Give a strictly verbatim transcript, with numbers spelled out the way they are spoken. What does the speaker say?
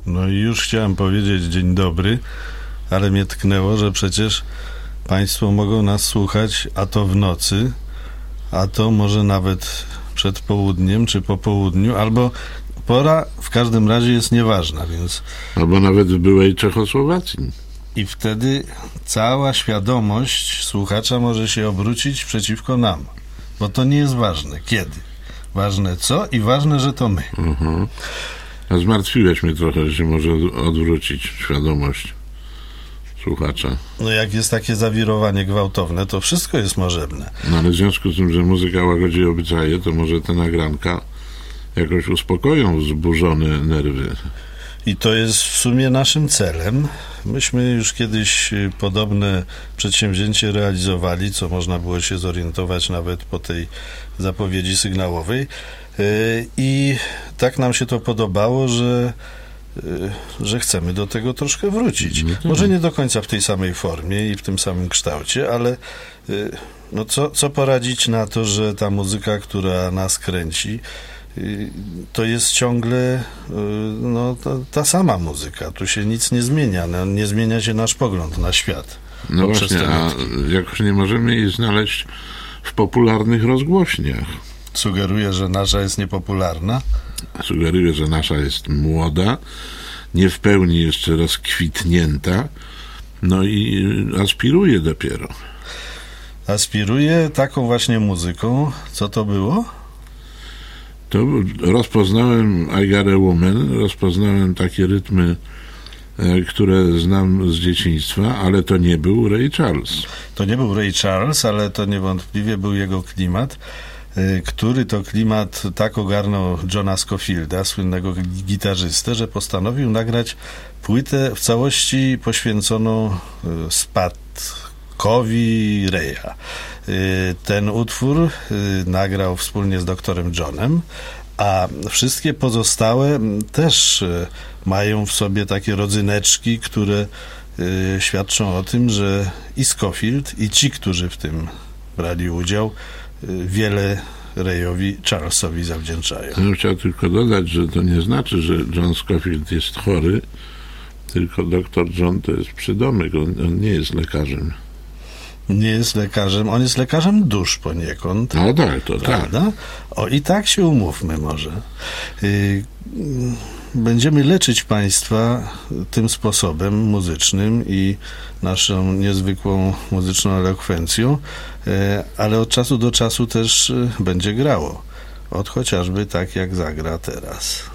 No i już chciałem powiedzieć dzień dobry, ale mnie tknęło, że przecież państwo mogą nas słuchać, a to w nocy, a to może nawet przed południem, czy po południu, albo pora w każdym razie jest nieważna, więc... Albo nawet w byłej Czechosłowacji. I wtedy cała świadomość słuchacza może się obrócić przeciwko nam, bo to nie jest ważne. Kiedy? Ważne co i ważne, że to my. Uh-huh. A zmartwiłeś mnie trochę, że się może odwrócić świadomość słuchacza. No jak jest takie zawirowanie gwałtowne, to wszystko jest możebne. No ale w związku z tym, że muzyka łagodzi obyczaje, to może te nagranka jakoś uspokoją wzburzone nerwy. I to jest w sumie naszym celem. Myśmy już kiedyś podobne przedsięwzięcie realizowali, co można było się zorientować nawet po tej zapowiedzi sygnałowej. I tak nam się to podobało, że, że chcemy do tego troszkę wrócić. Może nie do końca w tej samej formie i w tym samym kształcie, ale no co, co poradzić na to, że ta muzyka, która nas kręci, to jest ciągle no, ta, ta sama muzyka. Tu się nic nie zmienia. No, nie zmienia się nasz pogląd na świat. No właśnie, a jakoś nie możemy jej znaleźć w popularnych rozgłośniach. Sugeruje, że nasza jest niepopularna? Sugeruje, że nasza jest młoda, nie w pełni jeszcze rozkwitnięta, no i aspiruje dopiero. Aspiruje taką właśnie muzyką. Co to było? To rozpoznałem I Got a Woman, rozpoznałem takie rytmy, które znam z dzieciństwa, ale to nie był Ray Charles. To nie był Ray Charles, ale to niewątpliwie był jego klimat, który to klimat tak ogarnął Johna Scofielda, słynnego gitarzystę, że postanowił nagrać płytę w całości poświęconą spadkowi Raya. Ten utwór nagrał wspólnie z doktorem Johnem, a wszystkie pozostałe też mają w sobie takie rodzyneczki, które świadczą o tym, że i Scofield, i ci, którzy w tym brali udział, wiele Rayowi Charlesowi zawdzięczają. Ja chciałem tylko dodać, że to nie znaczy, że John Scofield jest chory, tylko doktor John to jest przydomek, on, on nie jest lekarzem. Nie jest lekarzem, on jest lekarzem dusz poniekąd. No tak, to prawda? tak. O, i tak się umówmy może. Yy, będziemy leczyć państwa tym sposobem muzycznym i naszą niezwykłą muzyczną elokwencją, yy, ale od czasu do czasu też yy, będzie grało. Od chociażby tak, jak zagra teraz.